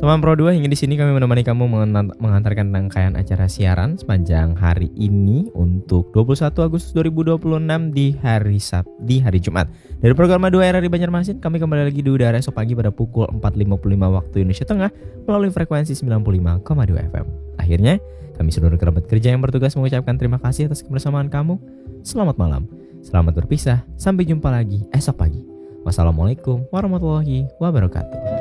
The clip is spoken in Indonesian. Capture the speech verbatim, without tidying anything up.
Teman Pro dua, hingga di sini kami menemani kamu mengantarkan rangkaian acara siaran sepanjang hari ini untuk dua puluh satu Agustus dua ribu dua puluh enam di hari Sab di hari Jumat. Dari program dua R R I Banjarmasin, kami kembali lagi di udara esok pagi pada pukul empat lima puluh lima waktu Indonesia Tengah melalui frekuensi sembilan puluh lima koma dua F M. Akhirnya, kami seluruh kerabat kerja yang bertugas mengucapkan terima kasih atas kebersamaan kamu. Selamat malam, selamat berpisah, sampai jumpa lagi esok pagi. Wassalamualaikum warahmatullahi wabarakatuh.